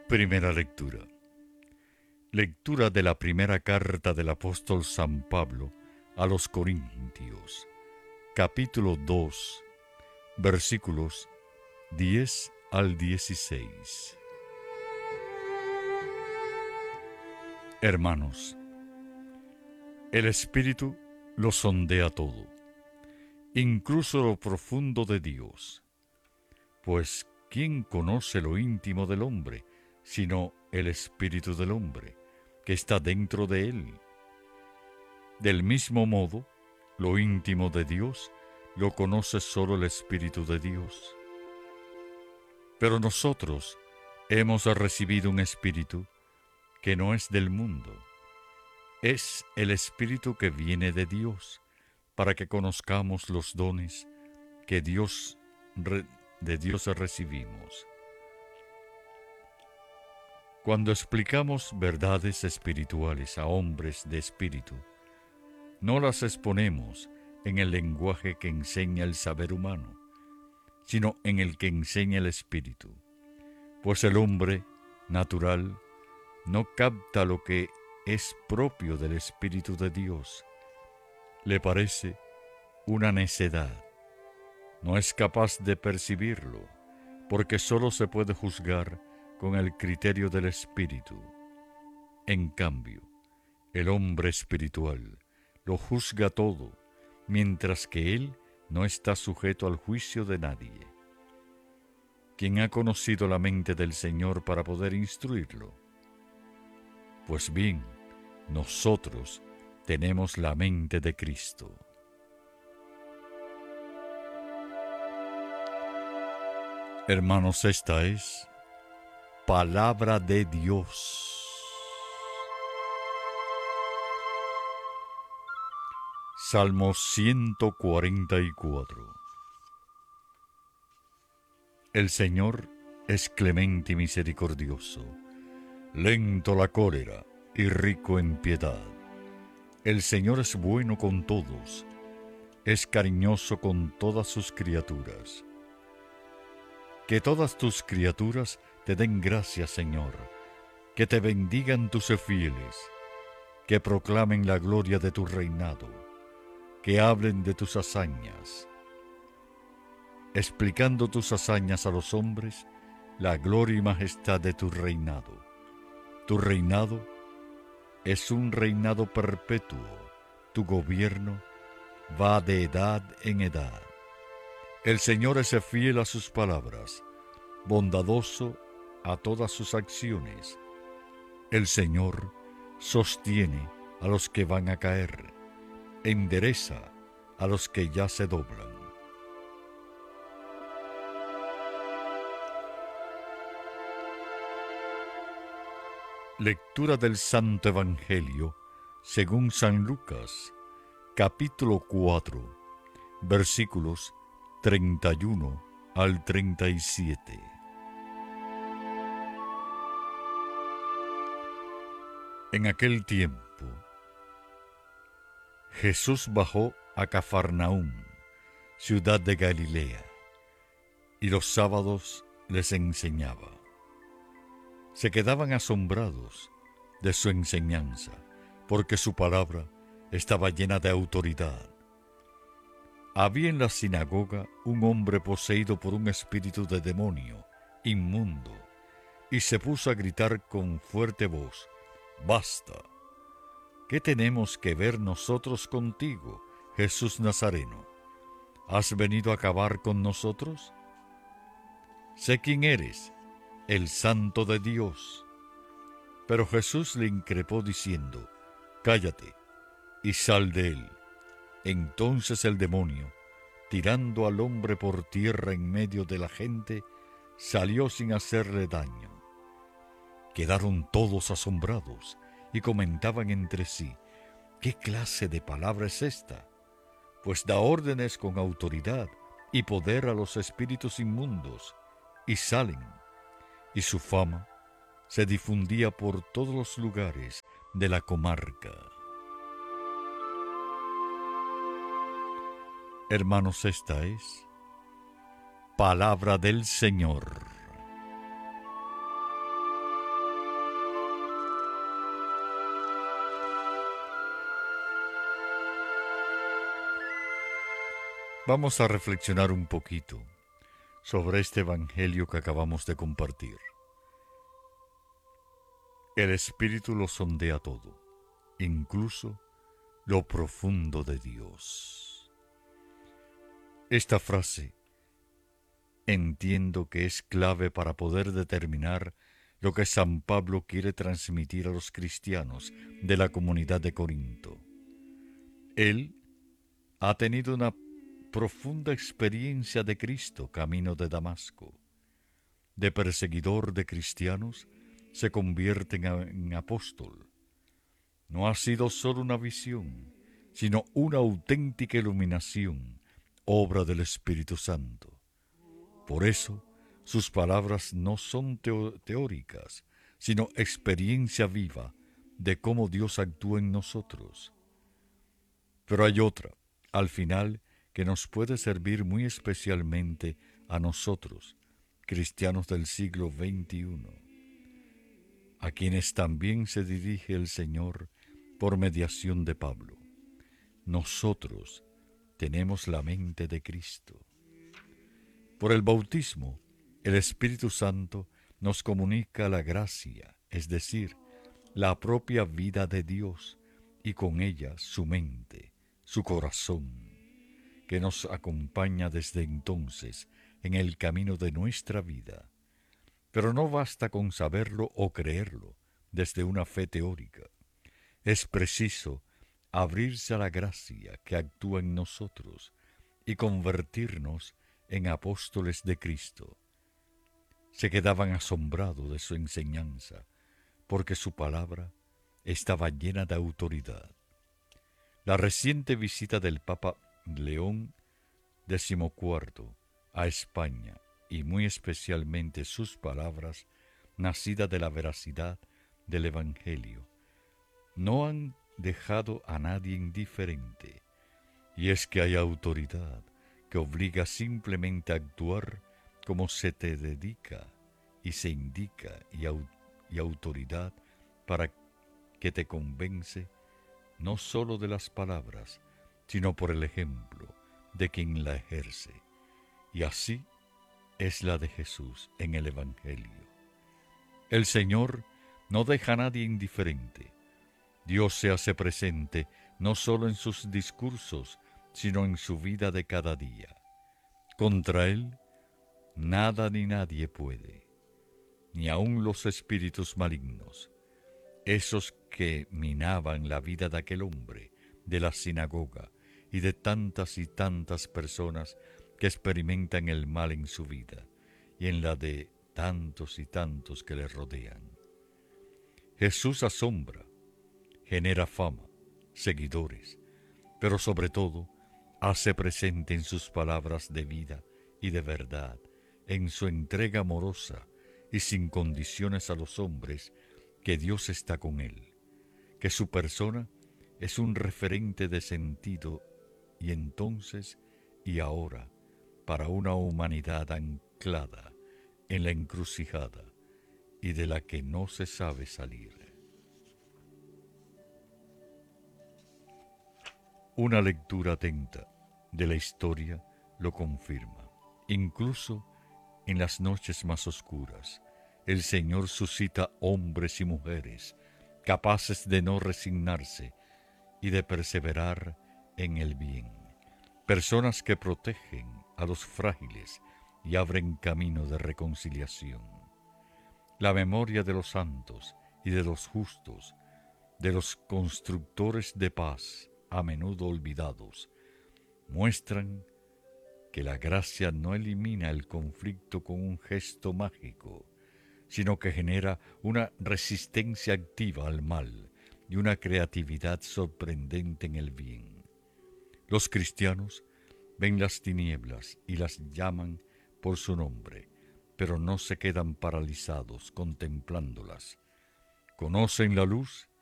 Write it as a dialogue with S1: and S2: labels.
S1: Primera lectura. Lectura de la primera carta del apóstol San Pablo a los Corintios, capítulo 2, versículos 10 al 16. Hermanos, el Espíritu lo sondea todo, incluso lo profundo de Dios. Pues, ¿quién conoce lo íntimo del hombre, sino el Espíritu del hombre, que está dentro de él? Del mismo modo, lo íntimo de Dios lo conoce solo el Espíritu de Dios. Pero nosotros hemos recibido un Espíritu que no es del mundo. Es el Espíritu que viene de Dios, para que conozcamos los dones que de Dios recibimos. Cuando explicamos verdades espirituales a hombres de espíritu, no las exponemos en el lenguaje que enseña el saber humano, sino en el que enseña el espíritu, pues el hombre natural no capta lo que es propio del Espíritu de Dios. Le parece una necedad. No es capaz de percibirlo, porque sólo se puede juzgar con el criterio del Espíritu. En cambio, el hombre espiritual lo juzga todo, mientras que él no está sujeto al juicio de nadie. ¿Quién ha conocido la mente del Señor para poder instruirlo? Pues bien, nosotros tenemos la mente de Cristo. Hermanos, esta es palabra de Dios. Salmo 144. El Señor es clemente y misericordioso, lento a la cólera y rico en piedad. El Señor es bueno con todos, es cariñoso con todas sus criaturas. Que todas tus criaturas te den gracias, Señor, que te bendigan tus fieles, que proclamen la gloria de tu reinado, que hablen de tus hazañas, explicando tus hazañas a los hombres, la gloria y majestad de tu reinado. Tu reinado es un reinado perpetuo, tu gobierno va de edad en edad. El Señor es fiel a sus palabras, bondadoso a todas sus acciones. El Señor sostiene a los que van a caer, endereza a los que ya se doblan. Lectura del Santo Evangelio según San Lucas, capítulo 4, versículos 31 al 37. En aquel tiempo, Jesús bajó a Cafarnaúm, ciudad de Galilea, y los sábados les enseñaba. Se quedaban asombrados de su enseñanza, porque su palabra estaba llena de autoridad. Había en la sinagoga un hombre poseído por un espíritu de demonio, inmundo, y se puso a gritar con fuerte voz: «¡Basta! ¿Qué tenemos que ver nosotros contigo, Jesús Nazareno? ¿Has venido a acabar con nosotros? Sé quién eres, el Santo de Dios». Pero Jesús le increpó diciendo: «Cállate y sal de él». Entonces el demonio, tirando al hombre por tierra en medio de la gente, salió sin hacerle daño. Quedaron todos asombrados y comentaban entre sí: «¿Qué clase de palabra es esta? Pues da órdenes con autoridad y poder a los espíritus inmundos, y salen». Y su fama se difundía por todos los lugares de la comarca. Hermanos, esta es palabra del Señor. Vamos a reflexionar un poquito sobre este evangelio que acabamos de compartir. El Espíritu lo sondea todo, incluso lo profundo de Dios. Esta frase entiendo que es clave para poder determinar lo que San Pablo quiere transmitir a los cristianos de la comunidad de Corinto. Él ha tenido una profunda experiencia de Cristo camino de Damasco. De perseguidor de cristianos se convierte en apóstol. No ha sido solo una visión, sino una auténtica iluminación, obra del Espíritu Santo. Por eso, sus palabras no son teóricas, sino experiencia viva de cómo Dios actúa en nosotros. Pero hay otra, al final, que nos puede servir muy especialmente a nosotros, cristianos del siglo XXI, a quienes también se dirige el Señor por mediación de Pablo. Nosotros tenemos la mente de Cristo. Por el bautismo, el Espíritu Santo nos comunica la gracia, es decir, la propia vida de Dios, y con ella su mente, su corazón, que nos acompaña desde entonces en el camino de nuestra vida. Pero no basta con saberlo o creerlo desde una fe teórica. Es preciso abrirse a la gracia que actúa en nosotros y convertirnos en apóstoles de Cristo. Se quedaban asombrados de su enseñanza, porque su palabra estaba llena de autoridad. La reciente visita del Papa León XIV a España, y muy especialmente sus palabras, nacidas de la veracidad del Evangelio, no han dejado a nadie indiferente, y es que hay autoridad que obliga simplemente a actuar como se te dedica y se indica, y autoridad para que te convence no sólo de las palabras, sino por el ejemplo de quien la ejerce. Y así es la de Jesús en el Evangelio. El Señor no deja a nadie indiferente. Dios se hace presente no sólo en sus discursos, sino en su vida de cada día. Contra Él, nada ni nadie puede, ni aun los espíritus malignos, esos que minaban la vida de aquel hombre, de la sinagoga, y de tantas y tantas personas que experimentan el mal en su vida, y en la de tantos y tantos que le rodean. Jesús asombra, genera fama, seguidores, pero sobre todo, hace presente en sus palabras de vida y de verdad, en su entrega amorosa y sin condiciones a los hombres, que Dios está con él, que su persona es un referente de sentido y entonces y ahora para una humanidad anclada en la encrucijada y de la que no se sabe salir. Una lectura atenta de la historia lo confirma. Incluso en las noches más oscuras, el Señor suscita hombres y mujeres capaces de no resignarse y de perseverar en el bien. Personas que protegen a los frágiles y abren camino de reconciliación. La memoria de los santos y de los justos, de los constructores de paz, a menudo olvidados, muestran que la gracia no elimina el conflicto con un gesto mágico, sino que genera una resistencia activa al mal y una creatividad sorprendente en el bien. Los cristianos ven las tinieblas y las llaman por su nombre, pero no se quedan paralizados contemplándolas. Conocen la luz